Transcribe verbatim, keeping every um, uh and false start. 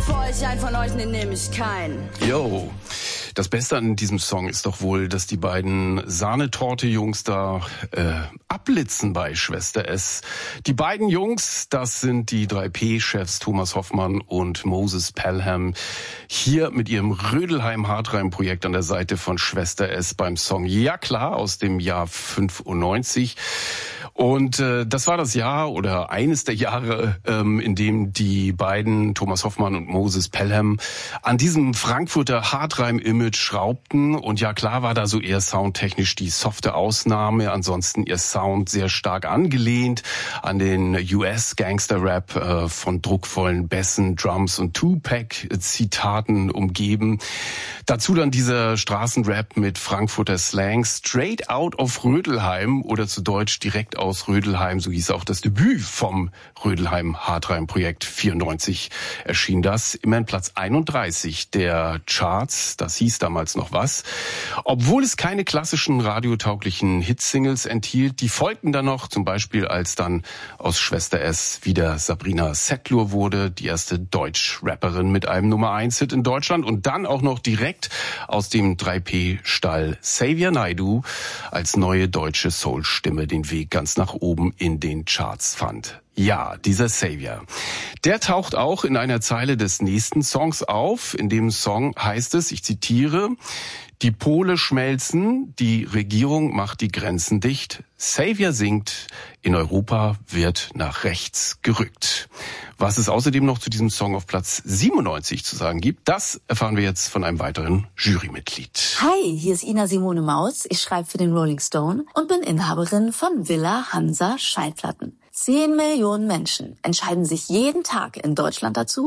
Bevor ich einen von euch nehme, nehme ich keinen. Yo. Das Beste an diesem Song ist doch wohl, dass die beiden Sahnetorte-Jungs da äh, abblitzen bei Schwester S. Die beiden Jungs, das sind die drei P-Chefs Thomas Hoffmann und Moses Pelham, hier mit ihrem Rödelheim-Hartreim-Projekt an der Seite von Schwester S beim Song Ja klar aus dem Jahr fünfundneunzig. Und äh, das war das Jahr oder eines der Jahre, ähm, in dem die beiden, Thomas Hoffmann und Moses Pelham, an diesem Frankfurter Hartreim-Image schraubten. Und ja klar war da so eher soundtechnisch die softe Ausnahme, ansonsten ihr Sound sehr stark angelehnt an den U S-Gangster-Rap äh, von druckvollen Bässen, Drums und Tupac-Zitaten umgeben. Dazu dann dieser Straßenrap mit Frankfurter Slang, straight out of Rödelheim oder zu Deutsch direkt aus Rödelheim, so hieß auch das Debüt vom Rödelheim-Hartreim-Projekt. vierundneunzig erschien das, immerhin Platz einunddreißig der Charts, das hieß damals noch was. Obwohl es keine klassischen radiotauglichen Hitsingles enthielt, die folgten dann noch, zum Beispiel als dann aus Schwester S wieder Sabrina Setlur wurde, die erste Deutsch-Rapperin mit einem Nummer eins Hit in Deutschland, und dann auch noch direkt aus dem drei P-Stall Xavier Naidoo als neue deutsche Soul-Stimme den Weg ganz nach oben in den Charts fand. Ja, dieser Xavier. Der taucht auch in einer Zeile des nächsten Songs auf. In dem Song heißt es, ich zitiere, die Pole schmelzen, die Regierung macht die Grenzen dicht. Xavier singt, in Europa wird nach rechts gerückt. Was es außerdem noch zu diesem Song auf Platz siebenundneunzig zu sagen gibt, das erfahren wir jetzt von einem weiteren Jurymitglied. Hi, hier ist Ina Simone Maus. Ich schreibe für den Rolling Stone und bin Inhaberin von Villa Hansa Schallplatten. Zehn Millionen Menschen entscheiden sich jeden Tag in Deutschland dazu,